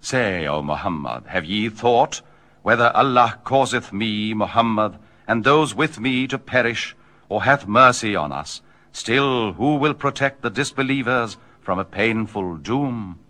Say, O Muhammad, have ye thought whether Allah causeth me, Muhammad, and those with me to perish, or hath mercy on us? Still, who will protect the disbelievers from a painful doom?